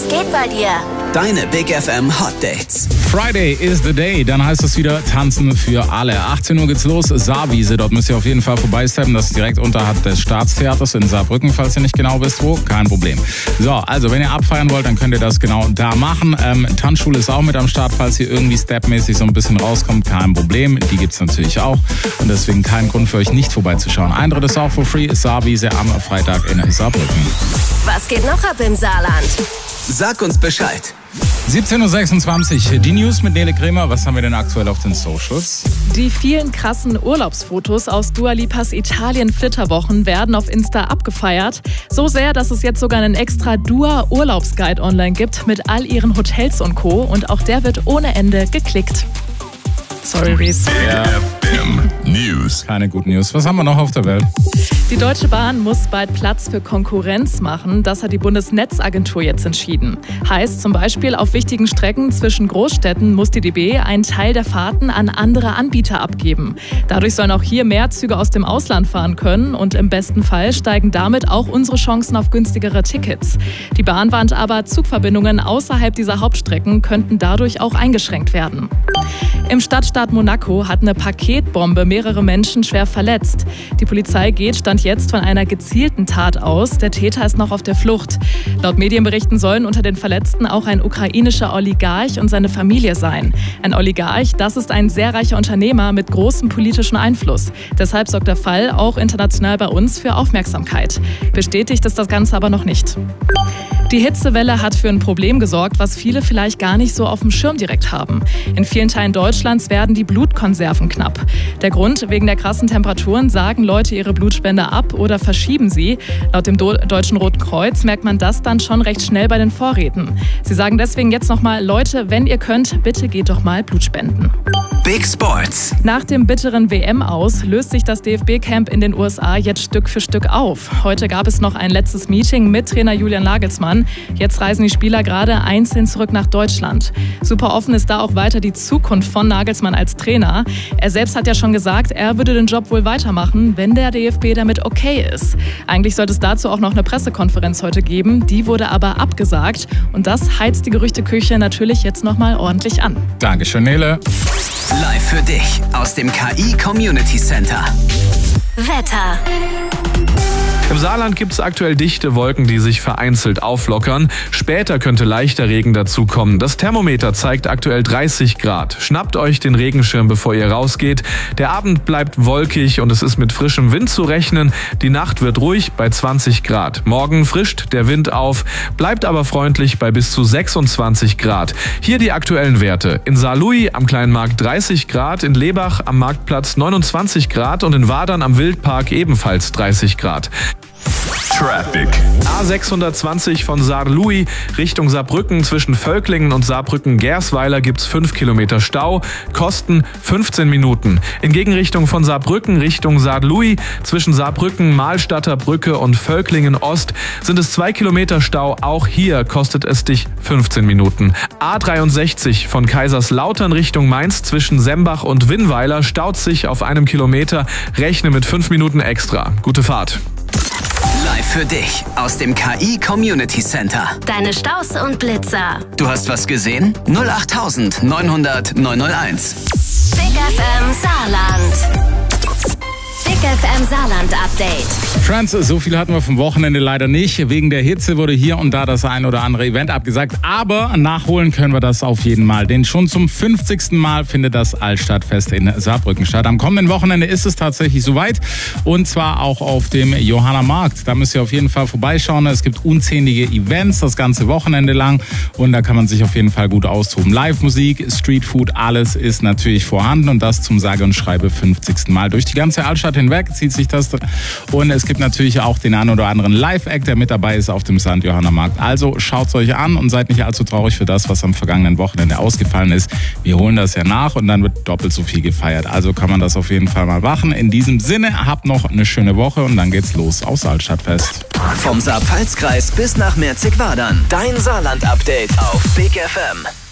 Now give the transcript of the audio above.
Was geht bei dir? Deine Big FM Hot Dates. Friday is the day, dann heißt es wieder Tanzen für alle. 18 Uhr geht's los, Saarwiese, dort müsst ihr auf jeden Fall vorbeisteppen. Das ist direkt unterhalb des Staatstheaters in Saarbrücken, falls ihr nicht genau wisst wo, kein Problem. So, also wenn ihr abfeiern wollt, dann könnt ihr das genau da machen. Tanzschule ist auch mit am Start, falls ihr irgendwie stepmäßig so ein bisschen rauskommt, kein Problem. Die gibt's natürlich auch und deswegen kein Grund für euch nicht vorbeizuschauen. Eintritt ist auch for free, Saarwiese am Freitag in Saarbrücken. Was geht noch ab im Saarland? Sag uns Bescheid. 17.26 Uhr, die News mit Nele Kremer. Was haben wir denn aktuell auf den Socials? Die vielen krassen Urlaubsfotos aus Dua Lipas Italien-Flitterwochen werden auf Insta abgefeiert. So sehr, dass es jetzt sogar einen extra Dua-Urlaubsguide online gibt mit all ihren Hotels und Co. Und auch der wird ohne Ende geklickt. Sorry, Reese. Ja. News. Keine guten News. Was haben wir noch auf der Welt? Die Deutsche Bahn muss bald Platz für Konkurrenz machen. Das hat die Bundesnetzagentur jetzt entschieden. Heißt zum Beispiel, auf wichtigen Strecken zwischen Großstädten muss die DB einen Teil der Fahrten an andere Anbieter abgeben. Dadurch sollen auch hier mehr Züge aus dem Ausland fahren können und im besten Fall steigen damit auch unsere Chancen auf günstigere Tickets. Die Bahn warnt aber, Zugverbindungen außerhalb dieser Hauptstrecken könnten dadurch auch eingeschränkt werden. Im Stadtstaat Monaco hat eine Paketbombe mehrere Menschen schwer verletzt. Die Polizei geht Stand jetzt von einer gezielten Tat aus. Der Täter ist noch auf der Flucht. Laut Medienberichten sollen unter den Verletzten auch ein ukrainischer Oligarch und seine Familie sein. Ein Oligarch, das ist ein sehr reicher Unternehmer mit großem politischem Einfluss. Deshalb sorgt der Fall auch international bei uns für Aufmerksamkeit. Bestätigt ist das Ganze aber noch nicht. Die Hitzewelle hat für ein Problem gesorgt, was viele vielleicht gar nicht so auf dem Schirm direkt haben. In vielen Teilen Deutschlands werden die Blutkonserven knapp. Der Grund: wegen der krassen Temperaturen sagen Leute ihre Blutspende ab oder verschieben sie. Laut dem Deutschen Roten Kreuz merkt man das dann schon recht schnell bei den Vorräten. Sie sagen deswegen jetzt nochmal: Leute, wenn ihr könnt, bitte geht doch mal Blutspenden. Big Sports. Nach dem bitteren WM-Aus löst sich das DFB-Camp in den USA jetzt Stück für Stück auf. Heute gab es noch ein letztes Meeting mit Trainer Julian Nagelsmann. Jetzt reisen die Spieler gerade einzeln zurück nach Deutschland. Super offen ist da auch weiter die Zukunft von Nagelsmann als Trainer. Er selbst hat ja schon gesagt, er würde den Job wohl weitermachen, wenn der DFB damit okay ist. Eigentlich sollte es dazu auch noch eine Pressekonferenz heute geben. Die wurde aber abgesagt. Und das heizt die Gerüchteküche natürlich jetzt nochmal ordentlich an. Dankeschön, Nele. Live für dich aus dem KI Community Center. Wetter. Im Saarland gibt es aktuell dichte Wolken, die sich vereinzelt auflockern. Später könnte leichter Regen dazukommen. Das Thermometer zeigt aktuell 30 Grad. Schnappt euch den Regenschirm, bevor ihr rausgeht. Der Abend bleibt wolkig und es ist mit frischem Wind zu rechnen. Die Nacht wird ruhig bei 20 Grad. Morgen frischt der Wind auf, bleibt aber freundlich bei bis zu 26 Grad. Hier die aktuellen Werte. In Saarlouis am Kleinen Markt 30 Grad, in Lebach am Marktplatz 29 Grad und in Wadern am Wildpark ebenfalls 30 Grad. Traffic. A620 von Saarlouis Richtung Saarbrücken zwischen Völklingen und Saarbrücken-Gersweiler gibt's 5 Kilometer Stau, Kosten 15 Minuten. In Gegenrichtung von Saarbrücken Richtung Saarlouis zwischen Saarbrücken, Mahlstadter Brücke und Völklingen Ost sind es 2 Kilometer Stau. Auch hier kostet es dich 15 Minuten. A63 von Kaiserslautern Richtung Mainz zwischen Sembach und Winnweiler staut sich auf 1 Kilometer. Rechne mit 5 Minuten extra. Gute Fahrt. Live für dich aus dem KI Community Center. Deine Staus und Blitzer. Du hast was gesehen? 08900 901. Big FM Saarland. Big FM Saarland Update. Friends, so viel hatten wir vom Wochenende leider nicht. Wegen der Hitze wurde hier und da das ein oder andere Event abgesagt. Aber nachholen können wir das auf jeden Mal. Denn schon zum 50. Mal findet das Altstadtfest in Saarbrücken statt. Am kommenden Wochenende ist es tatsächlich soweit. Und zwar auch auf dem Johanna-Markt. Da müsst ihr auf jeden Fall vorbeischauen. Es gibt unzählige Events das ganze Wochenende lang. Und da kann man sich auf jeden Fall gut austoben. Live-Musik, Streetfood, alles ist natürlich vorhanden. Und das zum sage und schreibe 50. Mal. Durch die ganze Altstadt hinweg zieht sich das. Und es gibt natürlich auch den einen oder anderen Live-Act, der mit dabei ist auf dem St. Johanna Markt. Also schaut es euch an und seid nicht allzu traurig für das, was am vergangenen Wochenende ausgefallen ist. Wir holen das ja nach und dann wird doppelt so viel gefeiert. Also kann man das auf jeden Fall mal machen. In diesem Sinne, habt noch eine schöne Woche und dann geht's los aufs Altstadtfest. Vom Saar-Pfalz-Kreis bis nach Merzig-Wadern. Dein Saarland-Update auf Big FM.